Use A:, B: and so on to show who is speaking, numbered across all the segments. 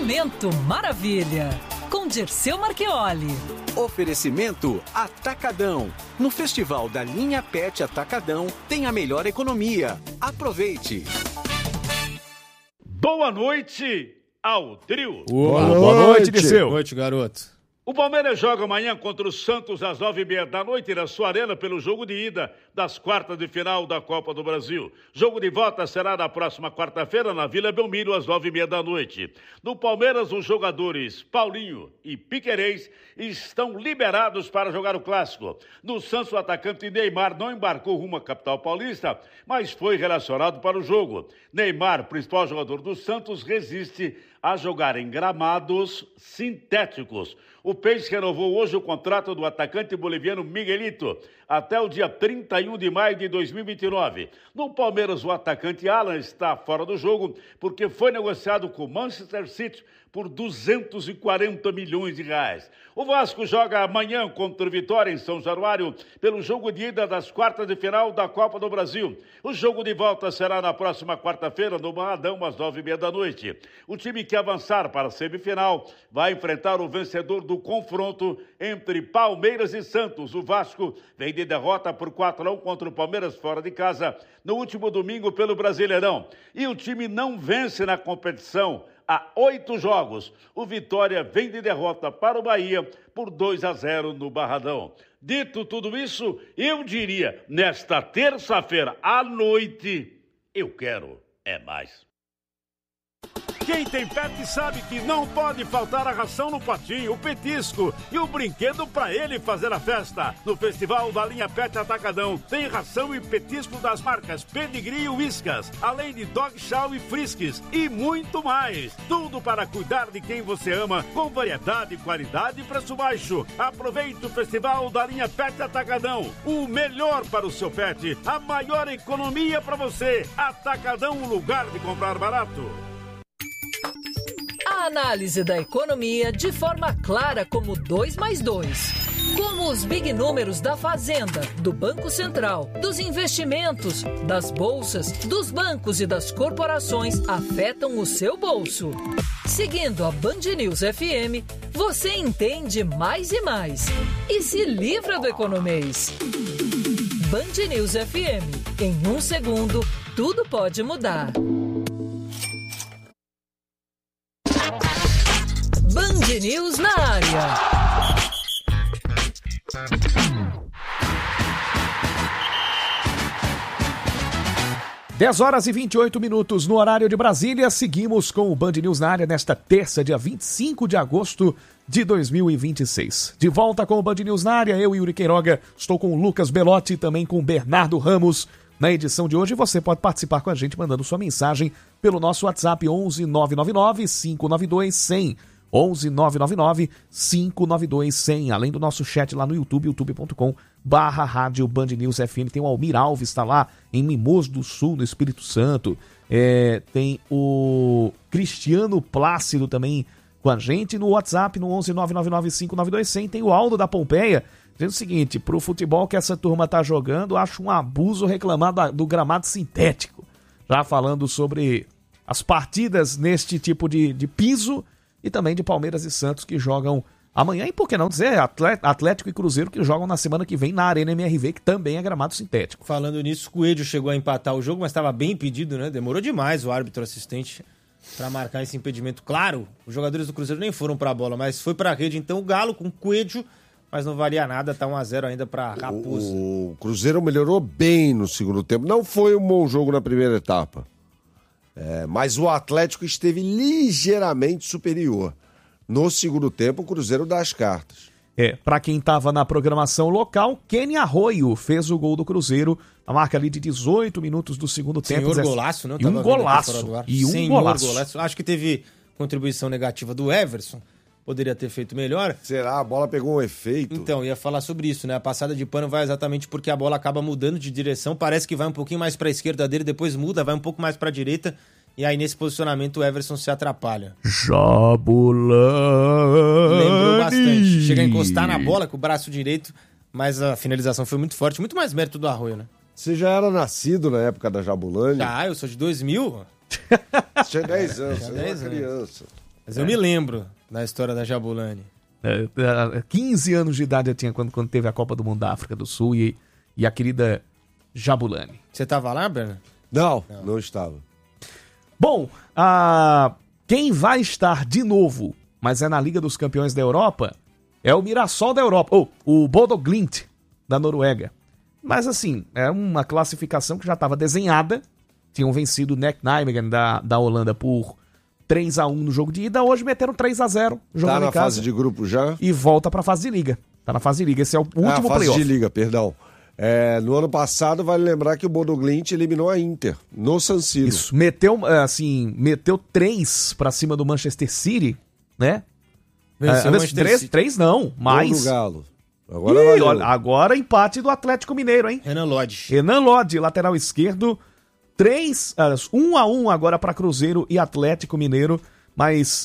A: Momento Maravilha, com Dirceu Marchioli.
B: Oferecimento Atacadão. No Festival da Linha Pet Atacadão tem a melhor economia. Aproveite.
C: Boa noite ao trio.
D: Boa noite, Dirceu.
E: Boa noite, garoto.
C: O Palmeiras joga amanhã contra o Santos às 9h30 na sua arena pelo jogo de ida das quartas de final da Copa do Brasil. Jogo de volta será na próxima quarta-feira na Vila Belmiro às 9h30. No Palmeiras, os jogadores Paulinho e Piquerez estão liberados para jogar o clássico. No Santos, o atacante Neymar não embarcou rumo à capital paulista, mas foi relacionado para o jogo. Neymar, principal jogador do Santos, resiste a jogar em gramados sintéticos. O Peixe renovou hoje o contrato do atacante boliviano Miguelito até o dia 31 de maio de 2029. No Palmeiras, o atacante Alan está fora do jogo porque foi negociado com o Manchester City por 240 milhões de reais. O Vasco joga amanhã contra o Vitória em São Januário pelo jogo de ida das quartas de final da Copa do Brasil. O jogo de volta será na próxima quarta-feira no Barradão às 9h30. O time que avançar para a semifinal vai enfrentar o vencedor do confronto entre Palmeiras e Santos. O Vasco vem de derrota por 4-1 contra o Palmeiras fora de casa no último domingo pelo Brasileirão. E o time não vence na competição há 8 jogos. O Vitória vem de derrota para o Bahia por 2-0 no Barradão. Dito tudo isso, eu diria, nesta terça-feira à noite, eu quero é mais. Quem tem pet sabe que não pode faltar a ração no potinho, o petisco e o brinquedo para ele fazer a festa. No Festival da Linha Pet Atacadão tem ração e petisco das marcas Pedigree e Whiskas, além de Dog Chow e Friskies e muito mais. Tudo para cuidar de quem você ama, com variedade, qualidade e preço baixo. Aproveite o Festival da Linha Pet Atacadão. O melhor para o seu pet, a maior economia para você. Atacadão, um lugar de comprar barato.
A: A análise da economia de forma clara como 2 mais 2. Como os big números da Fazenda, do Banco Central, dos investimentos, das bolsas, dos bancos e das corporações afetam o seu bolso. Seguindo a Band News FM, você entende mais e mais. E se livra do economês. Band News FM. Em 1 segundo, tudo pode mudar. Band News na área.
D: 10h28 no horário de Brasília. Seguimos com o Band News na área nesta terça, dia 25 de agosto de 2026. De volta com o Band News na área, eu, Yuri Queiroga, estou com o Lucas Belotti e também com o Bernardo Ramos na edição de hoje. Você pode participar com a gente mandando sua mensagem pelo nosso WhatsApp 11 999 592 100. 11 999 592 100, além do nosso chat lá no YouTube, youtube.com/Rádio Band News FM. Tem o Almir Alves, está lá em Mimoso do Sul, no Espírito Santo. Tem o Cristiano Plácido também com a gente no WhatsApp, no 11 999 592 100. Tem o Aldo da Pompeia, dizendo o seguinte: pro futebol que essa turma tá jogando, acho um abuso reclamar do gramado sintético. Já falando sobre as partidas neste tipo de piso, e também de Palmeiras e Santos que jogam amanhã, e por que não dizer Atlético e Cruzeiro que jogam na semana que vem na Arena MRV, que também é gramado sintético.
E: Falando nisso, o Coelho chegou a empatar o jogo, mas estava bem impedido, né? Demorou demais o árbitro assistente para marcar esse impedimento. Claro, os jogadores do Cruzeiro nem foram para a bola, mas foi para a rede. Então o Galo com o Coelho, mas não valia nada, tá 1-0 ainda para Raposa.
F: O Cruzeiro melhorou bem no segundo tempo. Não foi um bom jogo na primeira etapa. Mas o Atlético esteve ligeiramente superior. No segundo tempo, o Cruzeiro dá as cartas.
D: Para quem estava na programação local, Kenny Arroio fez o gol do Cruzeiro, a marca ali de 18 minutos do segundo tempo.
E: Senhor golaço, não?
D: E um golaço.
E: Golaço. Acho que teve contribuição negativa do Everson. Poderia ter feito melhor.
F: Será? A bola pegou um efeito.
E: Então, ia falar sobre isso, né? A passada de pano vai exatamente porque a bola acaba mudando de direção. Parece que vai um pouquinho mais para a esquerda dele, depois muda, vai um pouco mais para a direita. E aí, nesse posicionamento, o Everson se atrapalha.
D: Jabulani.
E: Lembrou bastante. Chega a encostar na bola com o braço direito, mas a finalização foi muito forte. Muito mais mérito do Arroio, né?
F: Você já era nascido na época da Jabulani?
E: Eu sou de 2000.
F: Tinha 10 anos, você era uma criança.
E: Mas eu me lembro da história da Jabulani.
D: 15 anos de idade eu tinha quando teve a Copa do Mundo da África do Sul e a querida Jabulani.
E: Você tava lá, Berna?
F: Não estava.
D: Bom, quem vai estar de novo, mas é na Liga dos Campeões da Europa, é o Mirassol da Europa, ou o Bodo Glimt da Noruega. Mas assim, é uma classificação que já estava desenhada. Tinham vencido o NEC Nijmegen da Holanda por 3-1 no jogo de ida. Hoje meteram 3-0 jogando
F: Tá na
D: em casa.
F: fase de grupo já?
D: E volta pra fase de liga. Tá na fase de liga. Esse é o último
F: fase
D: playoff.
F: de liga, perdão. No ano passado, vale lembrar que o Bodo Glimt eliminou a Inter no San Siro.
D: Isso. Meteu 3 pra cima do Manchester City, né?
E: Venceu o Manchester City.
D: 3 não, mais.
F: Gol do Galo. Agora valeu.
D: Olha, agora empate do Atlético Mineiro, hein?
E: Renan Lodge.
D: Renan Lodge, lateral esquerdo. 1-1 agora para Cruzeiro e Atlético Mineiro. Mas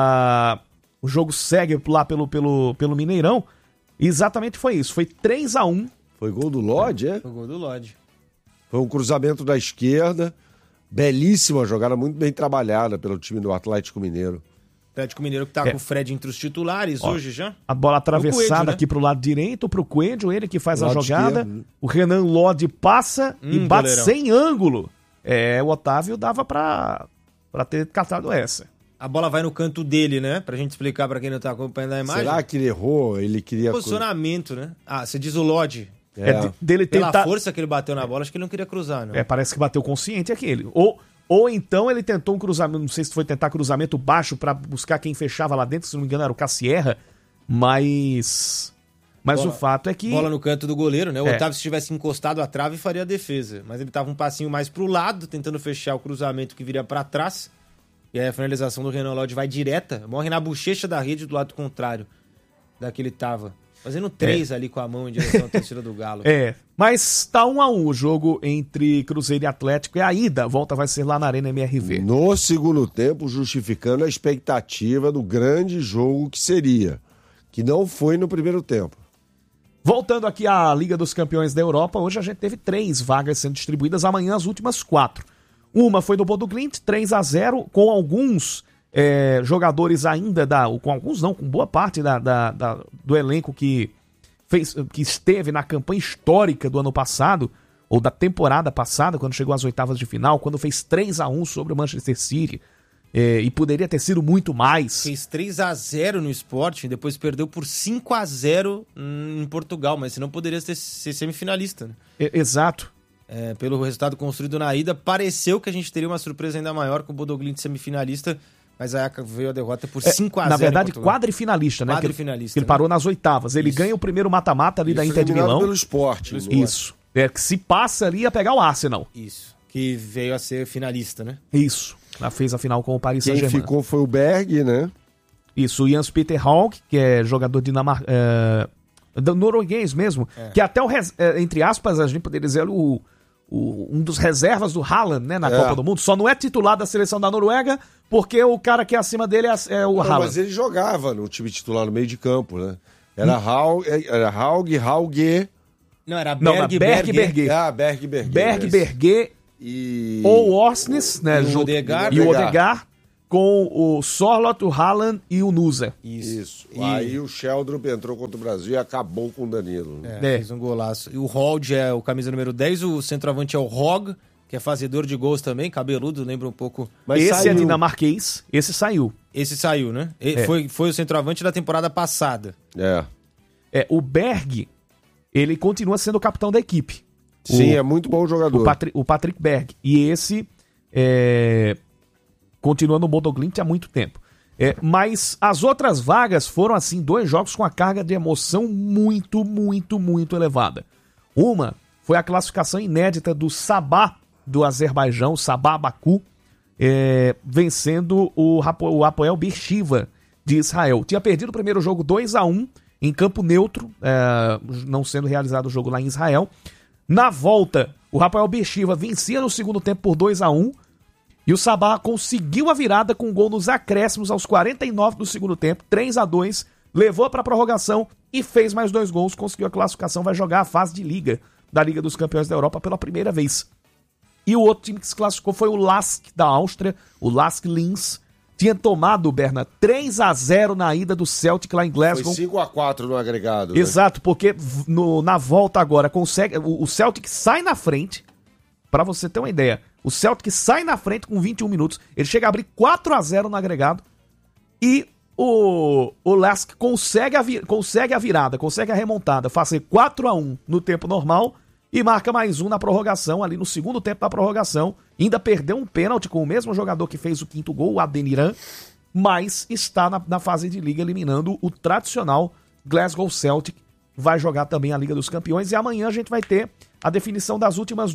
D: o jogo segue lá pelo Mineirão. E exatamente foi isso. Foi 3-1.
F: Foi gol do Lodge, é?
E: Foi gol do Lodge.
F: Foi um cruzamento da esquerda. Belíssima jogada, muito bem trabalhada pelo time do Atlético Mineiro.
E: Atlético Mineiro que tá com o Fred entre os titulares hoje já.
D: A bola atravessada
E: Coelho, né?
D: aqui pro lado direito, pro Coelho, ele que faz a
F: Lado
D: jogada.
F: esquerdo.
D: O Renan Lodge passa e bate
E: goleirão.
D: sem ângulo. O Otávio dava pra ter catado essa.
E: A bola vai no canto dele, né? Pra gente explicar pra quem não tá acompanhando a imagem.
F: Será que ele errou? Ele queria...
E: Posicionamento, né? Você diz o Lodge.
D: Dele
E: Pela
D: tentar...
E: força que ele bateu na bola, acho que ele não queria cruzar, não.
D: Parece que bateu consciente aquele. Ou então ele tentou um cruzamento, não sei se foi tentar cruzamento baixo pra buscar quem fechava lá dentro, se não me engano era o Cassierra, mas o fato é que...
E: Bola no canto do goleiro, né? O Otávio, se tivesse encostado à trave, faria a defesa. Mas ele tava um passinho mais pro lado, tentando fechar o cruzamento que viria pra trás. E aí a finalização do Renan Lodge vai direta, morre na bochecha da rede do lado contrário da que ele tava. Fazendo 3 ali com a mão em direção à torcida do Galo.
D: Mas tá 1-1 o jogo entre Cruzeiro e Atlético. E a ida, a volta vai ser lá na Arena MRV.
F: No segundo tempo, justificando a expectativa do grande jogo que seria. Que não foi no primeiro tempo.
D: Voltando aqui à Liga dos Campeões da Europa, hoje a gente teve 3 vagas sendo distribuídas, amanhã as últimas 4. Uma foi do Bodo Glimt, 3-0, com alguns jogadores ainda, com alguns não, com boa parte do elenco que esteve na campanha histórica do ano passado, ou da temporada passada, quando chegou às oitavas de final, quando fez 3-1 sobre o Manchester City, e poderia ter sido muito mais.
E: Fez 3-0 no Sporting, depois perdeu por 5-0 em Portugal, mas senão poderia ser semifinalista, né?
D: Exato.
E: Pelo resultado construído na ida, pareceu que a gente teria uma surpresa ainda maior com o Bodo Glimt semifinalista, mas aí veio a derrota por 5-0.
D: Na verdade, quadrifinalista, né?
E: Quadrifinalista.
D: Ele parou nas oitavas. Ele ganha o primeiro mata-mata ali da Inter de Milão.
F: Pelo Sport.
D: Isso. Que se passa ali ia pegar o Arsenal.
E: Isso. Que veio a ser finalista, né?
D: Isso. Ela fez a final com o Paris Saint-Germain.
F: Quem ficou foi o Berg, né?
D: Isso. O Jens Peter Hauge, que é jogador do norueguês mesmo, que até entre aspas, a gente poderia dizer um dos reservas do Haaland, né, na Copa do Mundo, só não é titular da seleção da Noruega, porque o cara que é acima dele é o Haaland.
F: Mas ele jogava no time titular no meio de campo, né? Era Hauge...
E: Não, era
D: Berg
F: Berg,
D: Berg
F: e...
D: ou Orsnes, né?
E: E o Odegaard.
D: E o Odegaard, com o Sorloth, o Haaland e o Nusa.
F: Isso. Aí o Sheldrup entrou contra o Brasil e acabou com o Danilo.
E: Fez um golaço. E o Hold é o camisa número 10, o centroavante é o Hogg, que é fazedor de gols também, cabeludo, lembra um pouco.
D: Mas esse é dinamarquês, esse saiu.
E: Esse saiu, né? Foi o centroavante da temporada passada.
D: O Berg, ele continua sendo o capitão da equipe.
F: Sim, é muito bom jogador.
D: O Patrick Berg. E esse continua no Bodo Glimt há muito tempo. Mas as outras vagas foram, assim, 2 jogos com a carga de emoção muito, muito, muito elevada. Uma foi a classificação inédita do Sabah do Azerbaijão, o Sabah Baku, vencendo o Hapoel Beersheva de Israel. Tinha perdido o primeiro jogo 2-1 em campo neutro, não sendo realizado o jogo lá em Israel. Na volta, o Hapoel Beersheva vencia no segundo tempo por 2-1 e o Sabah conseguiu a virada com um gol nos acréscimos aos 49 do segundo tempo, 3-2, levou para a prorrogação e fez mais 2 gols, conseguiu a classificação, vai jogar a fase de liga da Liga dos Campeões da Europa pela primeira vez. E o outro time que se classificou foi o LASK da Áustria, o LASK Linz, tinha tomado, Berna, 3-0 na ida do Celtic lá em Glasgow.
F: Foi 5-4 no agregado. Né?
D: Exato, porque na volta agora o Celtic sai na frente, pra você ter uma ideia, o Celtic sai na frente com 21 minutos, ele chega a abrir 4-0 no agregado e o Lask consegue a virada, consegue a remontada, fazer 4-1 no tempo normal e marca mais um na prorrogação, ali no segundo tempo da prorrogação. Ainda perdeu um pênalti com o mesmo jogador que fez o quinto gol, o Adeniran, mas está na fase de liga eliminando o tradicional Glasgow Celtic. Vai jogar também a Liga dos Campeões e amanhã a gente vai ter a definição das últimas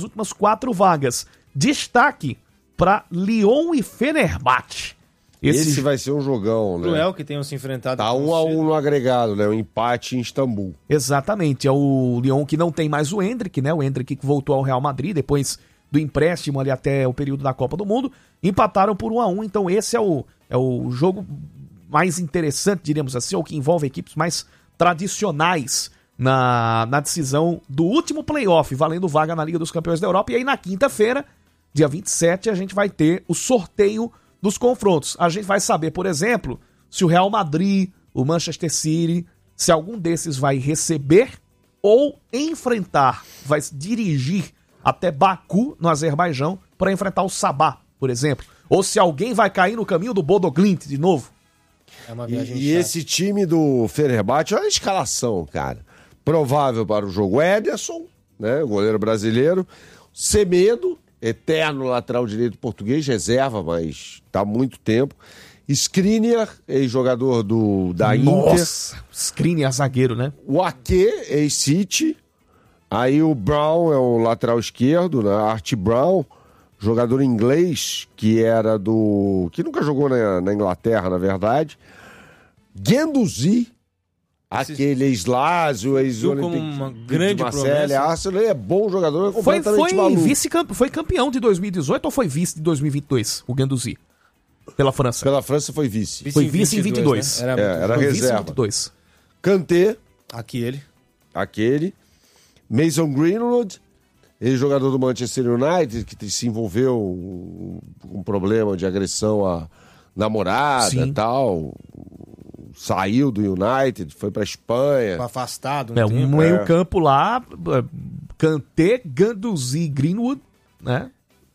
D: 4 vagas. Destaque para Lyon e Fenerbahçe.
F: Esse vai ser um jogão, né?
E: Cruel que tenham se enfrentado.
F: Tá 1-1 no agregado, né? Um empate em Istambul.
D: Exatamente, é o Lyon que não tem mais o Endrick, né? O Endrick que voltou ao Real Madrid depois do empréstimo ali até o período da Copa do Mundo. Empataram por 1-1, então esse é o jogo mais interessante, diríamos assim, ou que envolve equipes mais tradicionais na decisão do último playoff, valendo vaga na Liga dos Campeões da Europa. E aí na quinta-feira, dia 27, a gente vai ter o sorteio dos confrontos. A gente vai saber, por exemplo, se o Real Madrid, o Manchester City, se algum desses vai receber ou enfrentar, vai dirigir até Baku, no Azerbaijão, para enfrentar o Sabah, por exemplo. Ou se alguém vai cair no caminho do Bodo Glimt de novo.
E: É uma viagem
F: E esse time do Fenerbahçe, olha a escalação, cara. Provável para o jogo Ederson, né, o goleiro brasileiro. Semedo, eterno lateral direito português, reserva, mas tá há muito tempo. Skriniar, ex-jogador da Inter.
D: Nossa, Skriniar zagueiro, né?
F: O Ake, ex-City. Aí o Brown é o lateral esquerdo, né? Art Brown, jogador inglês, que nunca jogou na Inglaterra, na verdade. Guendouzi, aquele ex-Lazio,
E: grande
F: Marseille, Arsenal, ele é bom jogador, é completamente maluco.
D: Foi campeão de 2018 ou foi vice de 2022, o Guendouzi? Pela França.
F: Pela França foi vice.
D: Foi vice em 22.
E: Né?
F: Era reserva.
D: 22.
F: Kanté.
E: Aquele.
F: Mason Greenwood, ex-jogador do Manchester United, que se envolveu com um problema de agressão à namorada e tal. Saiu do United, foi pra Espanha.
E: Foi afastado.
D: O meio-campo lá, Kanté, Guendouzi, Greenwood, né?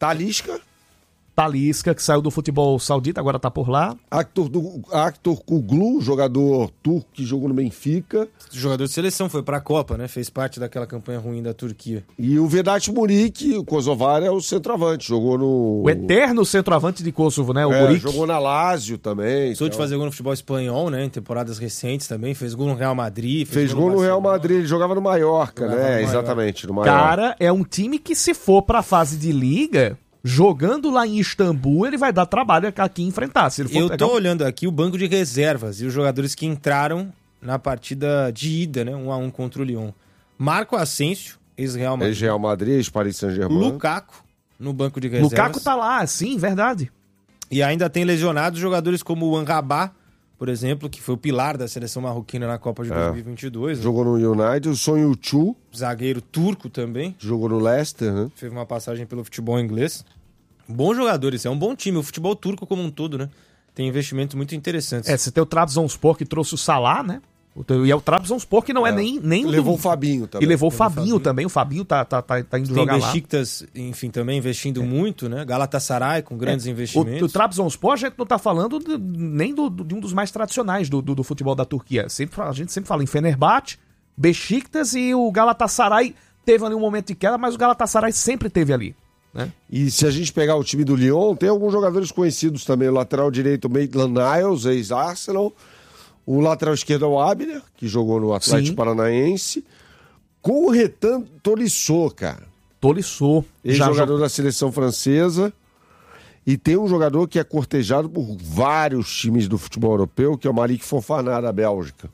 D: Talisca, que saiu do futebol saudita, agora tá por lá.
F: Aktürk Kuglu, jogador turco que jogou no Benfica.
E: Jogador de seleção, foi pra Copa, né? Fez parte daquela campanha ruim da Turquia.
F: E o Vedat Muric, o kosovar, é o centroavante, jogou no...
D: O eterno centroavante de Kosovo, né? O Muric.
F: Jogou na Lazio também.
E: Sou de fazer gol no futebol espanhol, né? Em temporadas recentes também, fez gol no Real Madrid.
F: Fez gol no Real Madrid, ele jogava no Mallorca, né? Exatamente, no Mallorca.
D: Cara, é um time que se for pra fase de liga... Jogando lá em Istambul, ele vai dar trabalho aqui enfrentar. Se ele for
E: tô olhando aqui o banco de reservas e os jogadores que entraram na partida de ida, né? 1-1 contra o Lyon. Marco Asensio, ex-Real Madrid.
F: Ex-Real Madrid, ex-Paris Saint-Germain.
E: Lukaku, no banco de reservas.
D: Lukaku tá lá, sim, verdade.
E: E ainda tem lesionados jogadores como o Anrabá, por exemplo, que foi o pilar da seleção marroquina na Copa de 2022. Né?
F: Jogou no United. O Son Heung-min,
E: zagueiro turco também.
F: Jogou no Leicester, né?
E: Fez uma passagem pelo futebol inglês. Bons jogadores, é um bom time. O futebol turco como um todo, né? Tem investimentos muito interessantes.
D: Você tem o Trabzonspor que trouxe o Salah, né? E é o Trabzonspor que não é nem
F: levou o Fabinho também.
D: E levou o Fabinho também. O Fabinho tá indo jogar lá.
E: Tem Besiktas, enfim, também investindo muito, né? Galatasaray com grandes investimentos.
D: O Trabzonspor a gente não tá falando nem de um dos mais tradicionais do futebol da Turquia. A gente sempre fala em Fenerbahçe, Besiktas e o Galatasaray teve ali um momento de queda, mas o Galatasaray sempre teve ali. Né?
F: E se a gente pegar o time do Lyon, tem alguns jogadores conhecidos também. O lateral direito, Maitland Niles, ex-Arsenal. O lateral esquerdo é o Abner, que jogou no Atlético Paranaense. Com o Retan Tolisso, cara.
D: Tolisso.
F: Ex-jogador da seleção francesa. E tem um jogador que é cortejado por vários times do futebol europeu, que é o Malik Fofana, da Bélgica.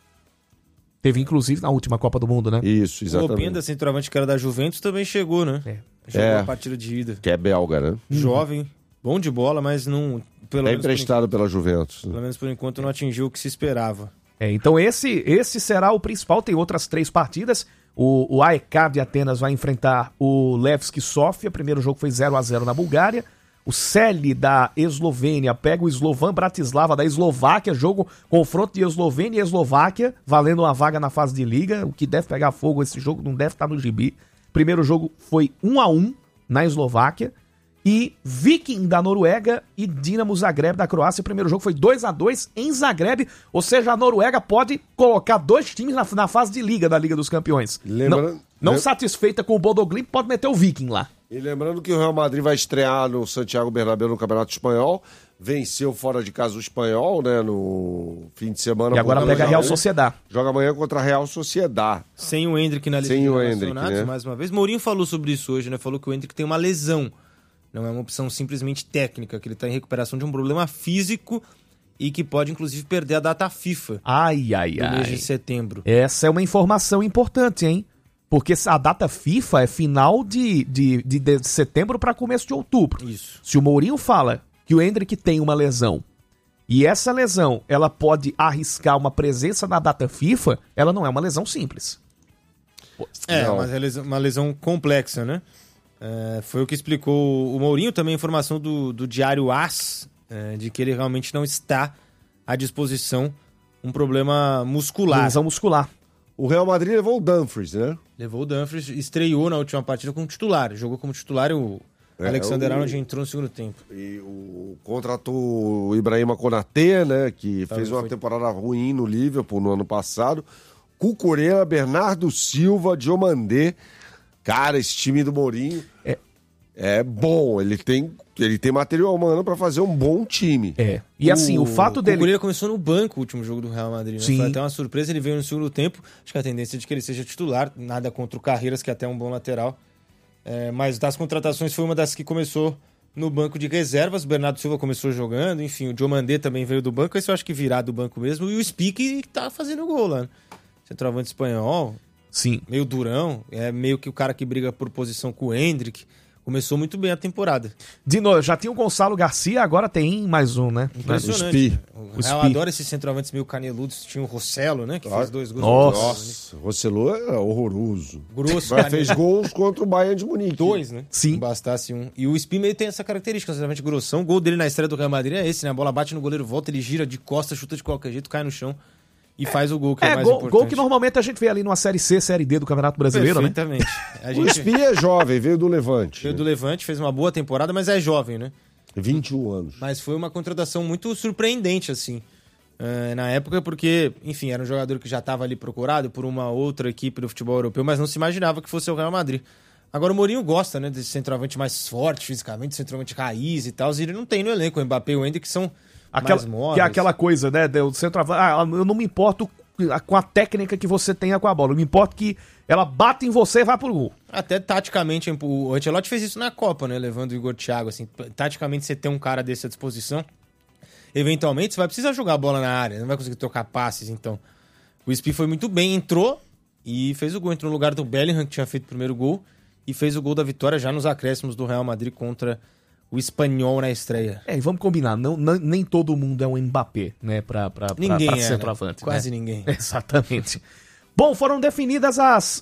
D: Teve, inclusive, na última Copa do Mundo, né?
F: Isso, exatamente.
E: O Openda, centroavante que era da Juventus, também chegou, né? Jogou a partida de ida.
F: Que é belga, né?
E: Jovem, bom de bola, mas não...
F: É emprestado pela Juventus.
E: Pelo menos por enquanto não atingiu o que se esperava.
D: Então esse será o principal. Tem outras 3 partidas. O AEK de Atenas vai enfrentar o Levski Sofia. O primeiro jogo foi 0-0 na Bulgária. O Celje da Eslovênia pega o Slovan Bratislava da Eslováquia, confronto de Eslovênia e Eslováquia, valendo uma vaga na fase de liga, o que deve pegar fogo, esse jogo não deve estar no gibi. Primeiro jogo foi 1-1 na Eslováquia. E Viking da Noruega e Dinamo Zagreb da Croácia. O primeiro jogo foi 2-2 em Zagreb. Ou seja, a Noruega pode colocar 2 times na fase de liga da Liga dos Campeões. Não satisfeita com o Bodo Glimt, pode meter o Viking lá.
F: E lembrando que o Real Madrid vai estrear no Santiago Bernabéu no Campeonato Espanhol. Venceu fora de casa o Espanhol, né, no fim de semana.
D: E agora pega a Real Sociedad.
F: Joga amanhã contra a Real Sociedad.
E: Sem o Endrick na lista de relacionados, né? Mais uma vez. Mourinho falou sobre isso hoje, né? Falou que o Endrick tem uma lesão. Não é uma opção simplesmente técnica, que ele está em recuperação de um problema físico e que pode, inclusive, perder a data FIFA do mês de setembro.
D: Essa é uma informação importante, hein? Porque a data FIFA é final de setembro para começo de outubro.
E: Isso.
D: Se o Mourinho fala que o Endrick tem uma lesão e essa lesão ela pode arriscar uma presença na data FIFA, ela não é uma lesão simples.
E: Mas é uma lesão complexa, né? Foi o que explicou o Mourinho, também a informação do Diário AS, de que ele realmente não está à disposição, um problema muscular.
D: Lesão muscular.
F: O Real Madrid levou o Dumfries, né?
E: Levou o Dumfries, estreou na última partida como titular, jogou como titular e o Alexander-Arnold entrou no segundo tempo.
F: E contratou o Ibrahima Konaté, né, que fez uma temporada ruim no Liverpool no ano passado. Cucurella, Bernardo Silva, Diomandé. Cara, esse time do Mourinho é bom. Ele tem material humano pra fazer um bom time.
D: E assim, o fato dele...
E: O Cucurella começou no banco o último jogo do Real Madrid, né?
D: Sim.
E: Foi até uma surpresa, ele veio no segundo tempo. Acho que a tendência é de que ele seja titular. Nada contra o Carreiras, que é até um bom lateral. Mas das contratações foi uma das que começou no banco de reservas. O Bernardo Silva começou jogando. Enfim, o Diomandé também veio do banco. Esse eu acho que virá do banco mesmo. E o Spique tá fazendo gol lá, né? Centroavante espanhol.
D: Sim.
E: Meio durão, meio que o cara que briga por posição com o Endrick. Começou muito bem a temporada.
D: De novo, já tinha o Gonçalo Garcia, agora tem mais um, né?
E: Impressionante. O Real adora esses centroavantes meio caneludos. Tinha o Rossello, né? Que fez 2 gols.
F: Nossa, o Rossello é horroroso.
E: Grosso.
F: Fez gols contra o Bayern de Munique.
E: 2, né?
D: Sim.
E: Não bastasse um. E o Spi meio tem essa característica, sinceramente, grossão. O gol dele na estreia do Real Madrid é esse, né? A bola bate no goleiro, volta, ele gira de costas, chuta de qualquer jeito, cai no chão. E faz o gol, que é mais importante. Gol
D: que normalmente a gente vê ali numa Série C, Série D do Campeonato Brasileiro, né?
E: Perfeitamente.
F: O Spi é jovem, veio do Levante.
E: Veio do Levante, fez uma boa temporada, mas é jovem, né?
F: 21 anos.
E: Mas foi uma contratação muito surpreendente, assim, na época, porque, enfim, era um jogador que já estava ali procurado por uma outra equipe do futebol europeu, mas não se imaginava que fosse o Real Madrid. Agora o Mourinho gosta, né, desse centroavante mais forte fisicamente, centroavante raiz e tal, e ele não tem no elenco o Mbappé e o Endrick, que são...
D: Que é aquela coisa, né? Do centroavante. Eu não me importo com a técnica que você tenha com a bola. Eu me importo que ela bate em você e vai pro gol.
E: Até taticamente, o Ancelotti fez isso na Copa, né? Levando o Igor Thiago, assim. Taticamente, você tem um cara desse à disposição. Eventualmente, você vai precisar jogar a bola na área. Não vai conseguir trocar passes, então. O Spi foi muito bem, entrou e fez o gol. Entrou no lugar do Bellingham, que tinha feito o primeiro gol. E fez o gol da vitória já nos acréscimos do Real Madrid contra o Espanhol na estreia.
D: E vamos combinar, nem todo mundo é um Mbappé, né, pra centroavante.
E: Né? Quase ninguém.
D: Exatamente. Bom, foram definidos as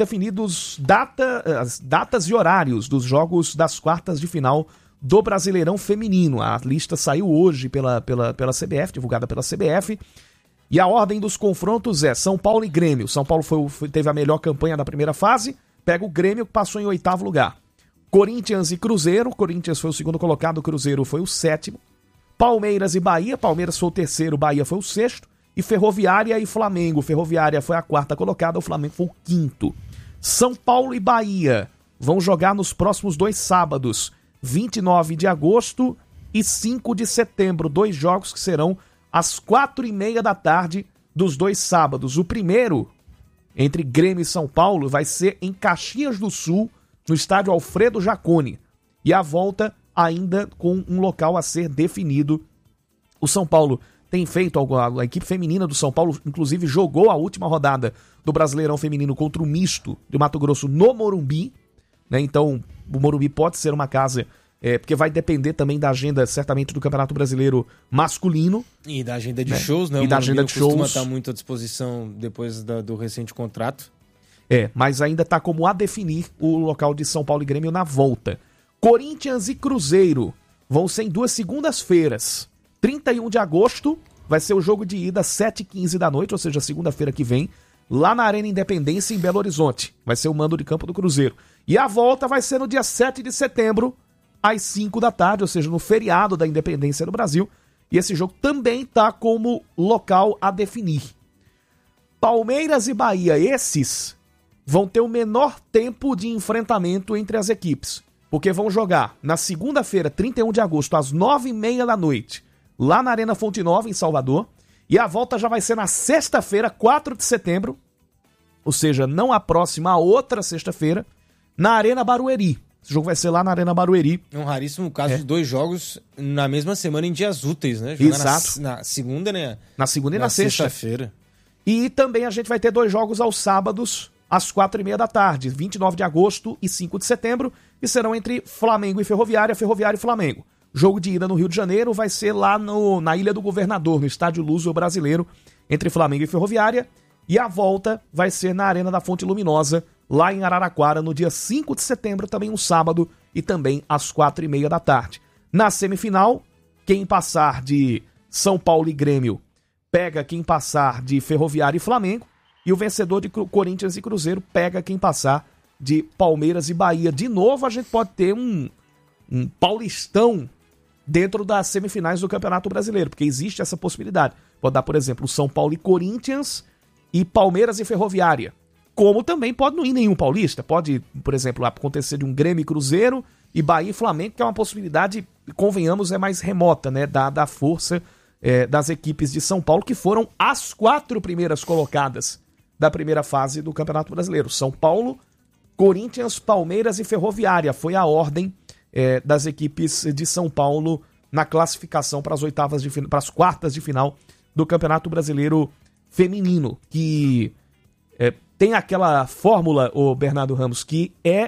D: datas e horários dos jogos das quartas de final do Brasileirão Feminino. A lista saiu hoje pela CBF, divulgada pela CBF. E a ordem dos confrontos é São Paulo e Grêmio. São Paulo teve a melhor campanha da primeira fase, pega o Grêmio, que passou em 8º lugar. Corinthians e Cruzeiro, Corinthians foi o segundo colocado, Cruzeiro foi o 7º. Palmeiras e Bahia, Palmeiras foi o 3º, Bahia foi o 6º. E Ferroviária e Flamengo, Ferroviária foi a 4ª colocada, o Flamengo foi o 5º. São Paulo e Bahia vão jogar nos próximos 2 sábados, 29 de agosto e 5 de setembro, 2 jogos que serão às 4h30 da tarde dos 2 sábados. O primeiro, entre Grêmio e São Paulo, vai ser em Caxias do Sul, no estádio Alfredo Jaconi. E a volta ainda com um local a ser definido. O São Paulo tem feito, a equipe feminina do São Paulo, inclusive, jogou a última rodada do Brasileirão Feminino contra o Misto de Mato Grosso no Morumbi. Né? Então, o Morumbi pode ser uma casa, porque vai depender também da agenda, certamente, do Campeonato Brasileiro masculino.
E: E da agenda de shows, né?
D: E da agenda de shows.
E: Costuma estar muito à disposição depois do recente contrato.
D: Mas ainda está como a definir o local de São Paulo e Grêmio na volta. Corinthians e Cruzeiro vão ser em 2 segundas-feiras. 31 de agosto vai ser o jogo de ida às 7h15 da noite, ou seja, segunda-feira que vem, lá na Arena Independência, em Belo Horizonte. Vai ser o mando de campo do Cruzeiro. E a volta vai ser no dia 7 de setembro, às 5 da tarde, ou seja, no feriado da Independência no Brasil. E esse jogo também está como local a definir. Palmeiras e Bahia, esses vão ter o menor tempo de enfrentamento entre as equipes, porque vão jogar na segunda-feira, 31 de agosto, às 9h30 da noite, lá na Arena Fonte Nova, em Salvador, e a volta já vai ser na sexta-feira, 4 de setembro, ou seja, não a próxima, a outra sexta-feira, na Arena Barueri. Esse jogo vai ser lá na Arena Barueri.
E: É um raríssimo caso de 2 jogos na mesma semana em dias úteis, né? Jogar
D: exato.
E: Na segunda, né?
D: Na segunda e na
E: sexta-feira.
D: E também a gente vai ter 2 jogos aos sábados, às 4h30 da tarde, 29 de agosto e 5 de setembro, que serão entre Flamengo e Ferroviária, Ferroviária e Flamengo. Jogo de ida no Rio de Janeiro vai ser lá na Ilha do Governador, no Estádio Luso Brasileiro, entre Flamengo e Ferroviária. E a volta vai ser na Arena da Fonte Luminosa, lá em Araraquara, no dia 5 de setembro, também um sábado, e também às 4h30 da tarde. Na semifinal, quem passar de São Paulo e Grêmio pega quem passar de Ferroviária e Flamengo, e o vencedor de Corinthians e Cruzeiro pega quem passar de Palmeiras e Bahia. De novo, a gente pode ter um paulistão dentro das semifinais do Campeonato Brasileiro, porque existe essa possibilidade. Pode dar, por exemplo, São Paulo e Corinthians e Palmeiras e Ferroviária. Como também pode não ir nenhum paulista. Pode, por exemplo, acontecer de um Grêmio e Cruzeiro e Bahia e Flamengo, que é uma possibilidade, convenhamos, é mais remota, né? Dada a força das equipes de São Paulo, que foram as 4 primeiras colocadas da primeira fase do Campeonato Brasileiro. São Paulo, Corinthians, Palmeiras e Ferroviária. Foi a ordem das equipes de São Paulo na classificação para as quartas de final do Campeonato Brasileiro Feminino, que tem aquela fórmula, o Bernardo Ramos, que é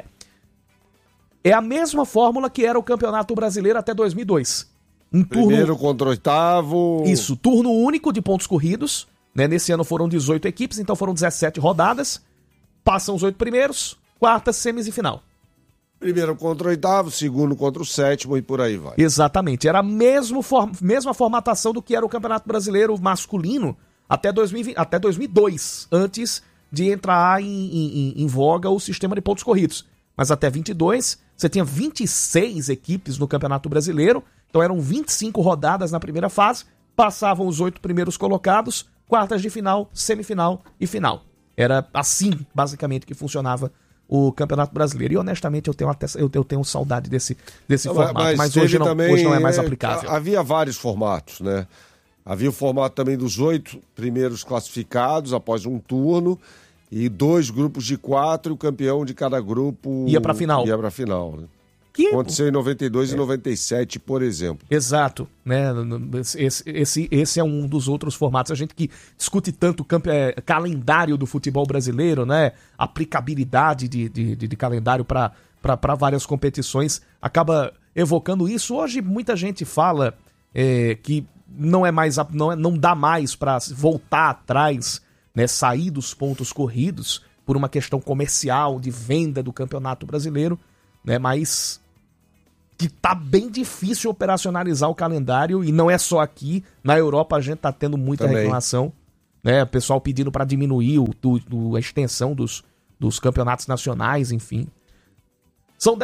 D: a mesma fórmula que era o Campeonato Brasileiro até 2002.
F: Primeiro contra oitavo.
D: Isso, turno único de pontos corridos, né? Nesse ano foram 18 equipes, então foram 17 rodadas. Passam os 8 primeiros, quartas, semis e final.
F: Primeiro contra o oitavo, segundo contra o sétimo e por aí vai.
D: Exatamente, era a mesma formatação do que era o Campeonato Brasileiro masculino até 2002, antes de entrar em voga o sistema de pontos corridos. Mas até 22, você tinha 26 equipes no Campeonato Brasileiro, então eram 25 rodadas na primeira fase, passavam os 8 primeiros colocados, quartas de final, semifinal e final. Era assim, basicamente, que funcionava o Campeonato Brasileiro. E honestamente eu tenho saudade desse formato, mas hoje não é mais aplicável.
F: Havia vários formatos, né? Havia o formato também dos 8 primeiros classificados após um turno e 2 grupos de 4 e o campeão de cada grupo
D: ia para final.
F: Né? Aconteceu em 92 e 97, por exemplo.
D: Exato, né? Esse é um dos outros formatos. A gente que discute tanto calendário do futebol brasileiro, né? Aplicabilidade de calendário para várias competições, acaba evocando isso. Hoje muita gente fala que não dá mais para voltar atrás, né? Sair dos pontos corridos por uma questão comercial de venda do Campeonato Brasileiro, né? Mas que tá bem difícil operacionalizar o calendário, e não é só aqui, na Europa a gente tá tendo muita reclamação, né? O pessoal pedindo para diminuir a extensão dos campeonatos nacionais, enfim. São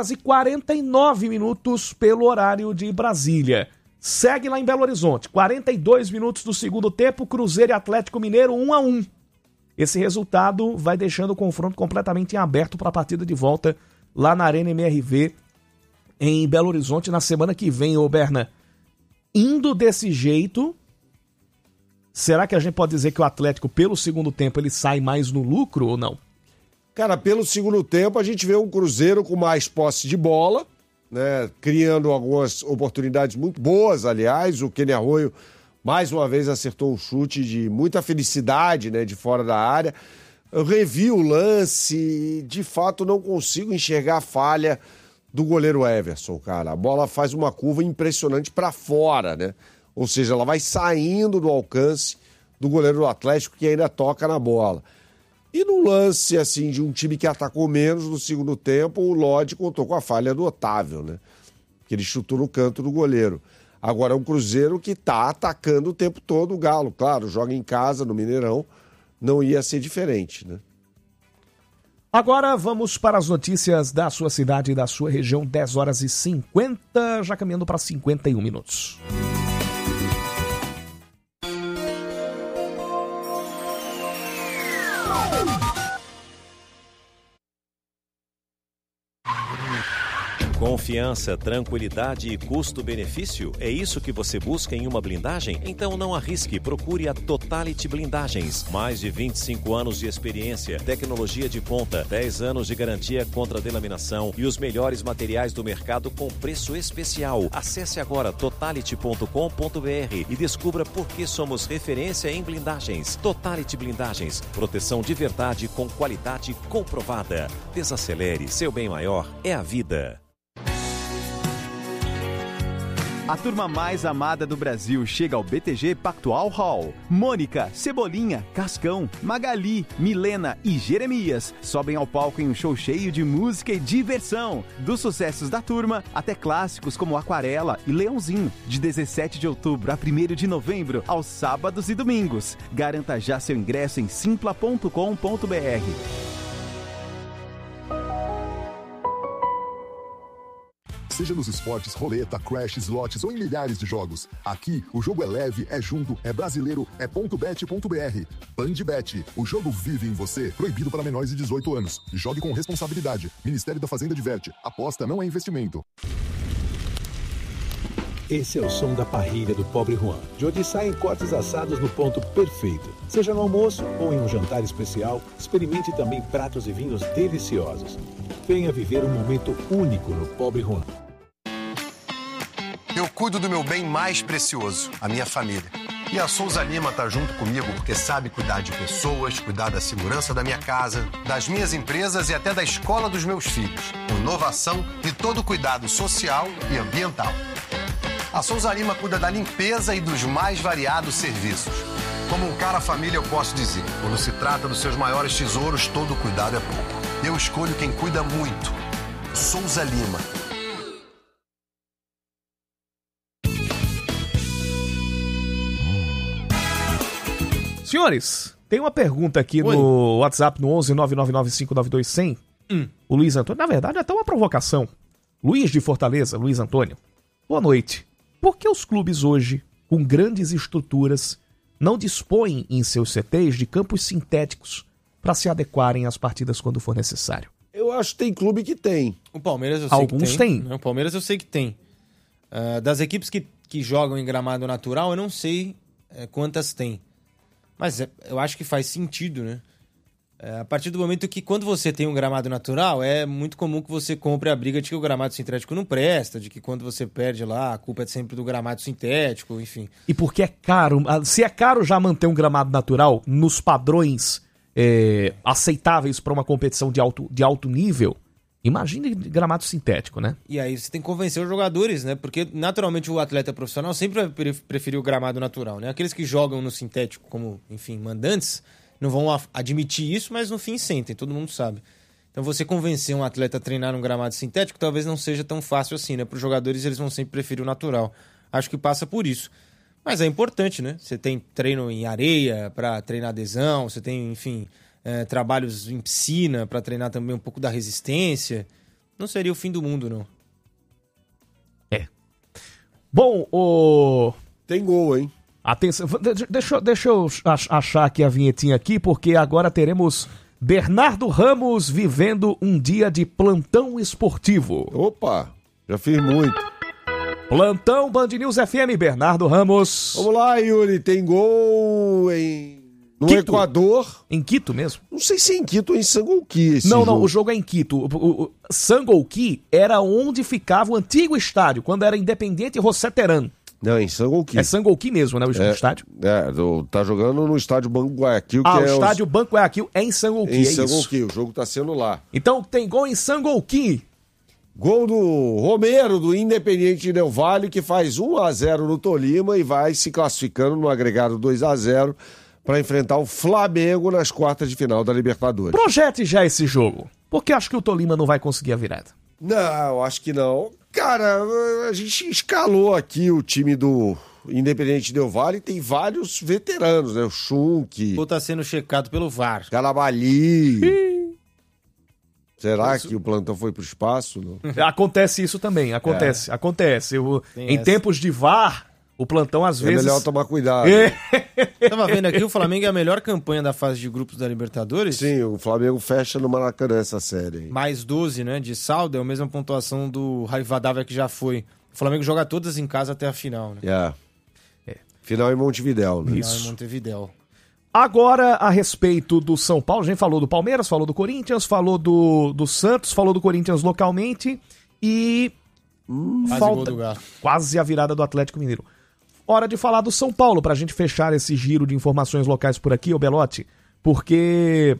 D: 10h49 pelo horário de Brasília. Segue lá em Belo Horizonte, 42 minutos do segundo tempo, Cruzeiro e Atlético Mineiro 1-1. Esse resultado vai deixando o confronto completamente em aberto para a partida de volta lá na Arena MRV, em Belo Horizonte, na semana que vem, ô Berna. Indo desse jeito, será que a gente pode dizer que o Atlético, pelo segundo tempo, ele sai mais no lucro ou não?
F: Cara, pelo segundo tempo, a gente vê um Cruzeiro com mais posse de bola, né? Criando algumas oportunidades muito boas, aliás. O Kenny Arroyo, mais uma vez, acertou um chute de muita felicidade, né? De fora da área. Eu revi o lance e, de fato, não consigo enxergar a falha do goleiro Everson, cara. A bola faz uma curva impressionante para fora, né? Ou seja, ela vai saindo do alcance do goleiro do Atlético, que ainda toca na bola. E no lance, assim, de um time que atacou menos no segundo tempo, o Lodge contou com a falha do Otávio, né? que ele chutou no canto do goleiro. Agora é um Cruzeiro que está atacando o tempo todo o Galo. Claro, joga em casa, no Mineirão, não ia ser diferente, né?
D: Agora vamos para as notícias da sua cidade e da sua região, 10 horas e 50, já caminhando para 51 minutos.
G: Confiança, tranquilidade e custo-benefício? É isso que você busca em uma blindagem? Então não arrisque, procure a Totality Blindagens. Mais de 25 anos de experiência, tecnologia de ponta, 10 anos de garantia contra delaminação e os melhores materiais do mercado com preço especial. Acesse agora totality.com.br e descubra por que somos referência em blindagens. Totality Blindagens, proteção de verdade com qualidade comprovada. Desacelere, seu bem maior é a vida.
H: A turma mais amada do Brasil chega ao BTG Pactual Hall. Mônica, Cebolinha, Cascão, Magali, Milena e Jeremias sobem ao palco em um show cheio de música e diversão. Dos sucessos da turma até clássicos como Aquarela e Leãozinho. De 17 de outubro a 1º de novembro, aos sábados e domingos. Garanta já seu ingresso em simpla.com.br.
I: Seja nos esportes, roleta, crash, slots ou em milhares de jogos. Aqui, o jogo é leve, é junto, é brasileiro, é .bet.br. Bandbet, o jogo vive em você. Proibido para menores de 18 anos. Jogue com responsabilidade. Ministério da Fazenda diverte. Aposta não é investimento.
J: Esse é o som da parrilha do Pobre Juan, de onde saem cortes assados no ponto perfeito. Seja no almoço ou em um jantar especial, experimente também pratos e vinhos deliciosos. Venha viver um momento único no Pobre Juan.
K: Eu cuido do meu bem mais precioso, a minha família. E a Souza Lima tá junto comigo porque sabe cuidar de pessoas, cuidar da segurança da minha casa, das minhas empresas e até da escola dos meus filhos. Inovação e todo cuidado social e ambiental. A Souza Lima cuida da limpeza e dos mais variados serviços. Como um cara família, eu posso dizer, quando se trata dos seus maiores tesouros, todo cuidado é pouco. Eu escolho quem cuida muito. Souza Lima.
D: Senhores, tem uma pergunta aqui no WhatsApp, no 11 999592100. O Luiz Antônio, na verdade, é até uma provocação. Luiz de Fortaleza, Luiz Antônio, boa noite. Por que os clubes hoje, com grandes estruturas, não dispõem em seus CTs de campos sintéticos para se adequarem às partidas quando for necessário?
F: Eu acho que tem clube que tem.
E: O Palmeiras eu sei
D: Alguns
E: que tem.
D: tem.
E: O Palmeiras eu sei que tem. Das equipes que jogam em gramado natural, eu não sei quantas tem. Mas eu acho que faz sentido, né? A partir do momento que quando você tem um gramado natural, é muito comum que você compre a briga de que o gramado sintético não presta, de que quando você perde lá, a culpa é sempre do gramado sintético, enfim.
D: E porque é caro, se é caro já manter um gramado natural nos padrões aceitáveis para uma competição de alto nível, imagine gramado sintético, né?
E: E aí você tem que convencer os jogadores, né? Porque naturalmente o atleta profissional sempre vai preferir o gramado natural, né? Aqueles que jogam no sintético como, enfim, mandantes, não vão admitir isso, mas no fim sentem, todo mundo sabe. Então você convencer um atleta a treinar num gramado sintético talvez não seja tão fácil assim, né? Para os jogadores eles vão sempre preferir o natural. Acho que passa por isso. Mas é importante, né? Você tem treino em areia para treinar adesão, você tem, enfim, trabalhos em piscina para treinar também um pouco da resistência. Não seria o fim do mundo, não.
D: Bom,
F: tem gol, hein?
D: Atenção, deixa eu achar aqui a vinhetinha aqui, porque agora teremos Bernardo Ramos vivendo um dia de plantão esportivo.
F: Opa, já fiz muito.
D: Plantão Band News FM, Bernardo Ramos.
F: Vamos lá, Yuri, tem gol no
D: Quito.
F: Equador.
D: Em Quito mesmo?
F: Não sei se é em Quito ou em Sangolquí.
D: Não, o jogo é em Quito. O Sangolquí era onde ficava o antigo estádio, quando era Independiente José Terán.
F: Não, em Sangolquí.
D: É Sangolquí mesmo, né, o estádio?
F: Tá jogando no estádio Banco Guayaquil.
D: O estádio Banco Guayaquil é em Sangolquí,
F: em Sangolquí, o jogo tá sendo lá.
D: Então tem gol em Sangolquí.
F: Gol do Romero, do Independiente Del Valle, que faz 1-0 no Tolima e vai se classificando no agregado 2-0 para enfrentar o Flamengo nas quartas de final da Libertadores.
D: Projete já esse jogo, porque acho que o Tolima não vai conseguir a virada.
F: Não, acho que não. Cara, a gente escalou aqui o time do Independente Del Valle, tem vários veteranos, né? O Schunk.
E: Ou tá sendo checado pelo VAR.
F: Calabali. Será que o plantão foi pro espaço? Não?
D: Acontece isso também, acontece. Em tempos de VAR, o plantão às vezes...
F: É melhor tomar cuidado.
E: Tava vendo aqui, o Flamengo é a melhor campanha da fase de grupos da Libertadores.
F: Sim, o Flamengo fecha no Maracanã essa série.
E: Mais 12, né, de saldo, é a mesma pontuação do Rivadavia que já foi. O Flamengo joga todas em casa até a final, né?
F: Final em Montevidéu, né?
E: Final em Montevidéu.
D: Agora, a respeito do São Paulo, a gente falou do Palmeiras, falou do Corinthians, falou do Santos, falou do Corinthians localmente e... falta quase a virada do Atlético Mineiro. Hora de falar do São Paulo, pra gente fechar esse giro de informações locais por aqui, ô Belotti, porque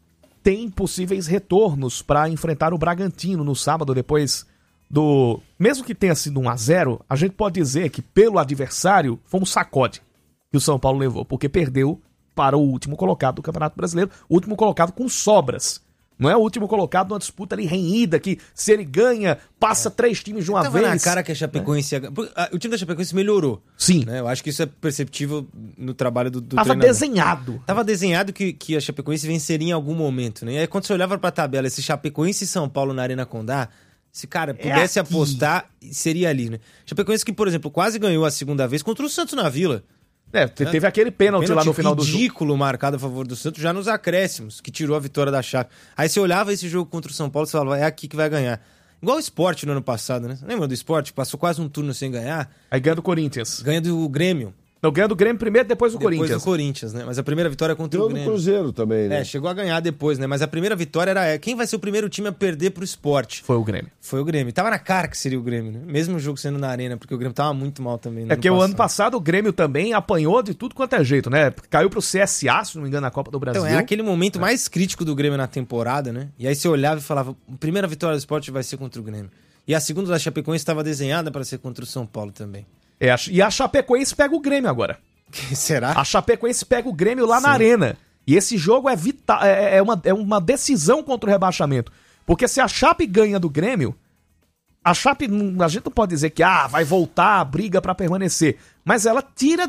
D: tem possíveis retornos pra enfrentar o Bragantino no sábado, depois do... Mesmo que tenha sido 1-0, a gente pode dizer que pelo adversário foi um sacode que o São Paulo levou, porque perdeu para o último colocado do Campeonato Brasileiro, o último colocado com sobras. Não é o último colocado numa disputa ali renhida, que se ele ganha, passa 3 times de uma vez.
E: Tava na cara que a Chapecoense... O time da Chapecoense melhorou.
D: Sim.
E: Né? Eu acho que isso é perceptível no trabalho do
D: Tava
E: treinador.
D: desenhado.
E: Tava desenhado que a Chapecoense venceria em algum momento, né? E aí quando você olhava pra tabela, esse Chapecoense e São Paulo na Arena Condá, se, cara, pudesse apostar, seria ali, né? Chapecoense que, por exemplo, quase ganhou a segunda vez contra o Santos na Vila.
D: Teve aquele pênalti lá no final do jogo.
E: Ridículo marcado a favor do Santos, já nos acréscimos, que tirou a vitória da Chape. Aí você olhava esse jogo contra o São Paulo e você falava, é aqui que vai ganhar. Igual o Sport no ano passado, né? Lembra do Sport? Passou quase um turno sem ganhar.
D: Aí ganha do Corinthians.
E: Ganha do Grêmio.
D: Não, ganha do Grêmio primeiro, depois do Corinthians.
E: Depois do Corinthians, né? Mas a primeira vitória é contra o Grêmio.
F: do Cruzeiro também, né?
E: Chegou a ganhar depois, né? Mas a primeira vitória era quem vai ser o primeiro time a perder pro Sport?
D: Foi o Grêmio.
E: Foi o Grêmio. Tava na cara que seria o Grêmio, né? Mesmo o jogo sendo na Arena, porque o Grêmio tava muito mal também.
D: É que o ano passado o Grêmio também apanhou de tudo quanto é jeito, né? Caiu pro CSA, se não me engano, na Copa do Brasil.
E: Então, é aquele momento mais crítico do Grêmio na temporada, né? E aí você olhava e falava, a primeira vitória do Sport vai ser contra o Grêmio. E a segunda da Chapecoense estava desenhada para ser contra o São Paulo também.
D: E a Chapecoense pega o Grêmio agora.
E: Será?
D: A Chapecoense pega o Grêmio lá na Arena. E esse jogo é vital, é uma decisão contra o rebaixamento. Porque se a Chape ganha do Grêmio, a Chape, a gente não pode dizer que vai voltar a briga pra permanecer. Mas ela tira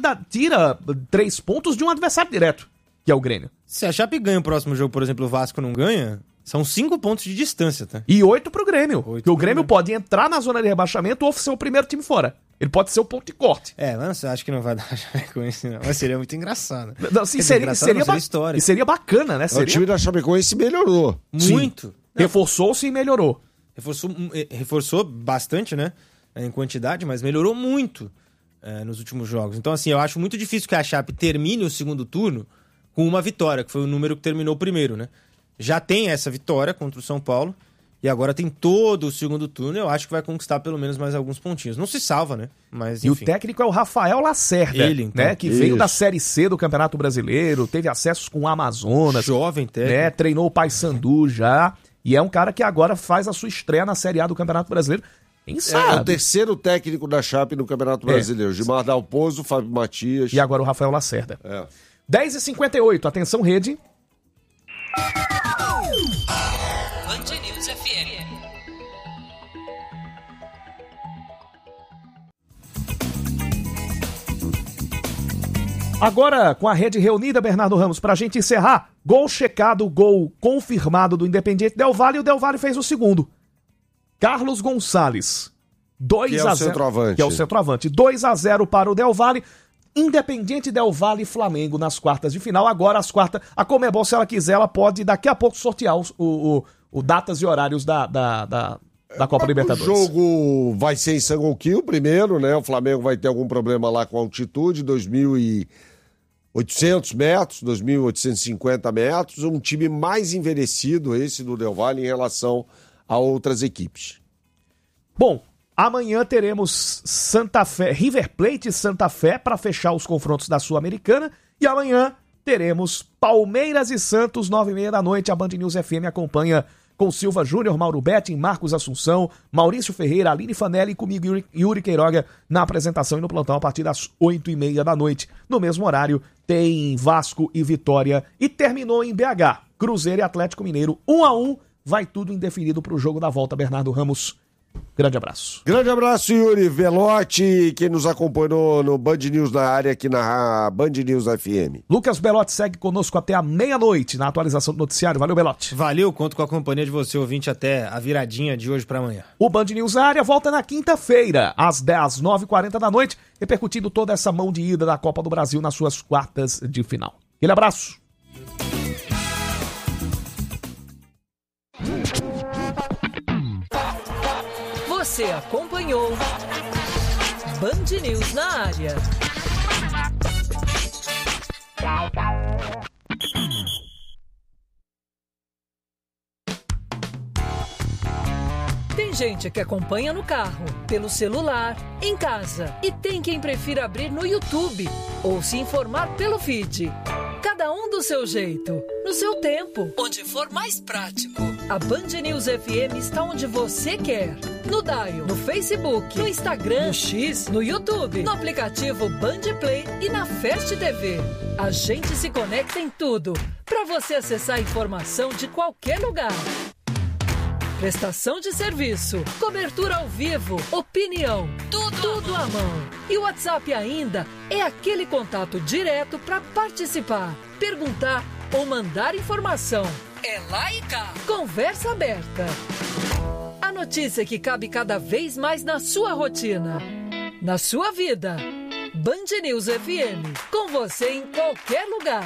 D: 3 pontos de um adversário direto, que é o Grêmio.
E: Se a Chape ganha o próximo jogo, por exemplo, o Vasco não ganha, são 5 pontos de distância, tá?
D: E 8 pro Grêmio. Porque o Grêmio pode entrar na zona de rebaixamento ou ser o primeiro time fora. Ele pode ser o ponto de corte.
E: Mas acho que não vai dar Chapecoense, não. Mas seria muito engraçado.
D: Não, sim, seria história. E seria bacana, né?
F: O time da Chapecoense melhorou.
E: Muito.
D: Reforçou-se e melhorou.
E: Reforçou bastante, né? Em quantidade, mas melhorou muito nos últimos jogos. Então, assim, eu acho muito difícil que a Chape termine o segundo turno com uma vitória, que foi o número que terminou o primeiro, né? Já tem essa vitória contra o São Paulo. E agora tem todo o segundo turno, eu acho que vai conquistar pelo menos mais alguns pontinhos. Não se salva, né? Mas, enfim.
D: E o técnico é o Rafael Lacerda,
E: ele, então.
D: né? Que veio da Série C do Campeonato Brasileiro, teve acessos com o Amazonas.
E: Jovem técnico.
D: Né? Treinou o Paysandu já. E é um cara que agora faz a sua estreia na Série A do Campeonato Brasileiro. Quem sabe?
F: É o terceiro técnico da Chape no Campeonato Brasileiro. Gilmar Dalpozo, Fábio Matias.
D: E agora o Rafael Lacerda. 10h58, atenção rede.
A: Band News FM.
D: Agora, com a rede reunida, Bernardo Ramos, pra gente encerrar, gol checado, gol confirmado do Independiente Del Valle, e o Del Valle fez o segundo. Carlos Gonçalves, 2-0. Que é o centroavante. 2-0 para o Del Valle. Independiente Del Valle e Flamengo nas quartas de final. Agora as quartas, a Conmebol, se ela quiser, ela pode daqui a pouco sortear o datas e horários da Copa Libertadores.
F: O jogo vai ser em Sangonquil primeiro, né? O Flamengo vai ter algum problema lá com altitude, 2.800 metros, 2.850 metros. Um time mais envelhecido, esse do Del Valle, em relação a outras equipes.
D: Bom, amanhã teremos Santa Fé, River Plate e Santa Fé para fechar os confrontos da Sul-Americana. E amanhã teremos Palmeiras e Santos, 9h30 da noite. A Band News FM acompanha com Silva Júnior, Mauro Betting, Marcos Assunção, Maurício Ferreira, Aline Fanelli e comigo, Yuri Queiroga, na apresentação e no plantão a partir das 8h30 da noite. No mesmo horário, tem Vasco e Vitória. E terminou em BH, Cruzeiro e Atlético Mineiro, 1-1. Vai tudo indefinido para o jogo da volta, Bernardo Ramos. Grande abraço.
F: Grande abraço, Yuri Belotti, que nos acompanhou no Band News na área, aqui na Band News FM.
D: Lucas Belotti segue conosco até a meia-noite na atualização do noticiário. Valeu, Belotti.
E: Valeu, conto com a companhia de você, ouvinte, até a viradinha de hoje para amanhã.
D: O Band News na área volta na quinta-feira, às 9h40 da noite, repercutindo toda essa mão de ida da Copa do Brasil nas suas quartas de final. Aquele abraço.
A: Você acompanhou Band News na área. Tem gente que acompanha no carro, pelo celular, em casa. E tem quem prefira abrir no YouTube ou se informar pelo feed. Cada um do seu jeito, no seu tempo, onde for mais prático. A Band News FM está onde você quer. No Dial, no Facebook, no Instagram, no X, no YouTube, no aplicativo Band Play e na Fast TV. A gente se conecta em tudo, para você acessar a informação de qualquer lugar. Prestação de serviço, cobertura ao vivo, opinião, tudo à mão. E o WhatsApp ainda é aquele contato direto para participar, perguntar ou mandar informação. É lá e cá. Conversa aberta. A notícia que cabe cada vez mais na sua rotina, na sua vida. Band News FM, com você em qualquer lugar.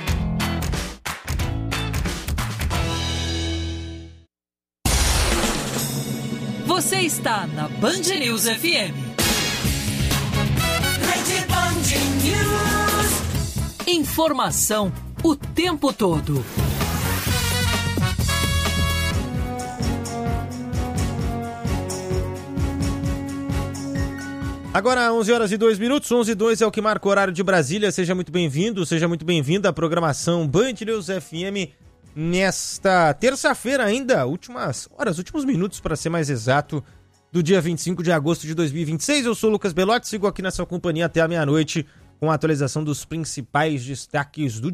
A: Você está na Band News FM. Rede Band News. Informação o tempo todo.
E: Agora, 11h02, 11h02 é o que marca o horário de Brasília. Seja muito bem-vindo, seja muito bem-vinda à programação Band News FM. Nesta terça-feira ainda, últimas horas, últimos minutos para ser mais exato, do dia 25 de agosto de 2026. Eu sou o Lucas Belotti, sigo aqui na sua companhia até a meia-noite com a atualização dos principais destaques do